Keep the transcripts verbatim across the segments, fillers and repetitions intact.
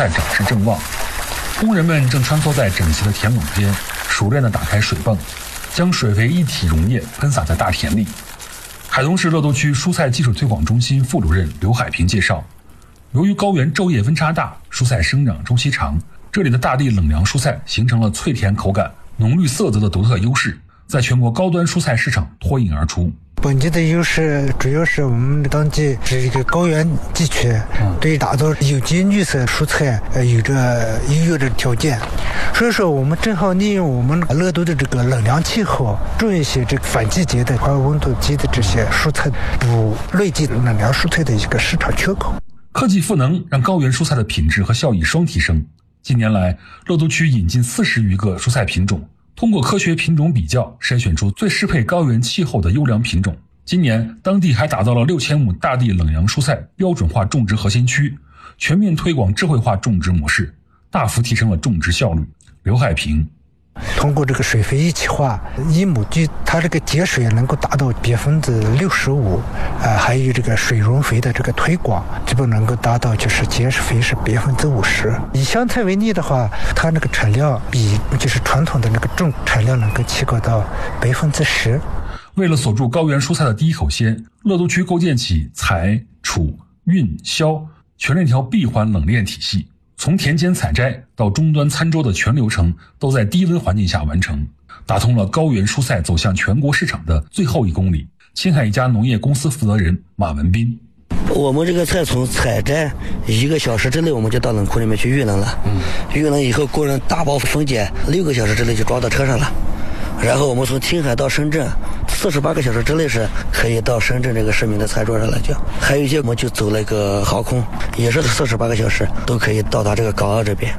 菜长势正旺。工人们正穿梭在整齐的田垄边，熟练地打开水泵，将水肥一体溶液喷洒在大田里。海东市乐都区蔬菜技术推广中心副主任刘海平介绍，由于高原昼夜温差大，蔬菜生长周期长，这里的大地冷凉蔬菜形成了脆甜口感、浓绿色泽的独特优势，在全国高端蔬菜市场脱颖而出。 本地的优势主要是我们当地是一个高原地区，嗯、对打造有机绿色蔬菜呃有着优越的条件，所以说我们正好利用我们乐都的这个冷凉气候，种一些这个反季节的高温度低的这些蔬菜，补内地冷凉蔬菜的一个市场缺口。 科技赋能让高原蔬菜的品质和效益双提升。近年来，乐都区引进四十余个蔬菜品种，通过科学品种比较，筛选出最适配高原气候的优良品种。今年，当地还打造了六千亩大地冷凉蔬菜标准化种植核心区，全面推广智慧化种植模式，大幅提升了种植效率。刘海平。 通过这个水肥一体化，一亩地它这个节水能够达到百分之六十五，呃，还有这个水溶肥的这个推广，基本能够达到就是节肥是百分之五十。以香菜为例的话，它那个产量比就是传统的那个种产量能够提高到百分之十。 为了锁住高原蔬菜的第一口鲜，乐都区构建起采、储、运、销全链条闭环冷链体系。从田间采摘到终端餐桌的全流程都在低温环境下完成，打通了高原蔬菜走向全国市场的最后一公里。青海一家农业公司负责人马文斌： 我们这个菜从采摘一个小时之内我们就到冷库里面去运冷了，嗯，运冷以后工人大包分拣，六个小时之内就装到车上了。然后我们从青海到深圳，四十八个小时之内是可以到深圳这个市民的餐桌上来讲。还有一些我们就走那个航空，也是四十八个小时都可以到达这个港澳这边。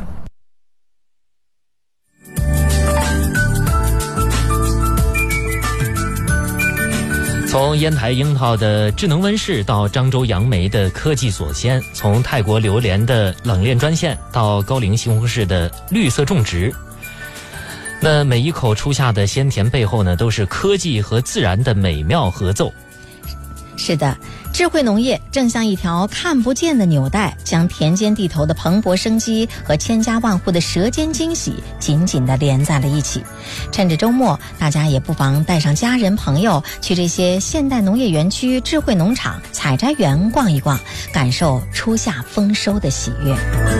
从烟台樱桃的智能温室到漳州杨梅的科技锁鲜，从泰国榴莲的冷链专线到高陵西红柿的绿色种植。那每一口初夏的鲜甜背后呢，都是科技和自然的美妙合奏。 是的，智慧农业正像一条看不见的纽带，将田间地头的蓬勃生机和千家万户的舌尖惊喜紧紧地连在了一起。趁着周末，大家也不妨带上家人朋友去这些现代农业园区、智慧农场、采摘园逛一逛，感受初夏丰收的喜悦。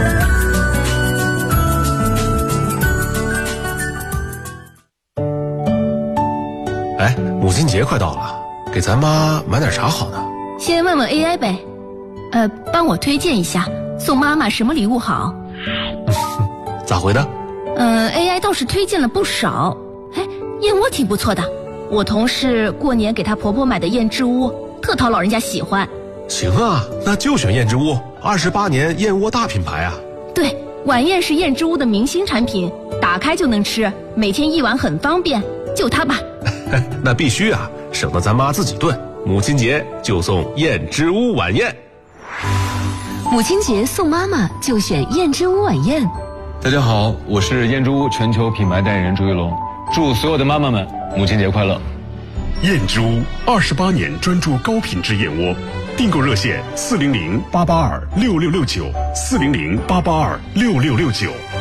哎，母亲节快到了，给咱妈买点啥好呢？ 先问问 A I 呗，呃，帮我推荐一下，送妈妈什么礼物好？ 咋回的？ 嗯、呃、，A I 倒是推荐了不少。哎，燕窝挺不错的，我同事过年给她婆婆买的燕之屋，特讨老人家喜欢。 行啊，那就选燕之屋，二十八年燕窝大品牌啊。 对，晚宴是燕之屋的明星产品，打开就能吃，每天一碗很方便，就它吧。 那必须啊，省得咱妈自己炖。母亲节就送燕之屋晚宴。 母亲节送妈妈就选燕之屋晚宴。 大家好，我是燕之屋全球品牌代言人朱一龙，祝所有的妈妈们母亲节快乐。 燕之屋二十八年专注高品质燕窝，订购热线四零零八八二六六六九四零零八八二六六六九。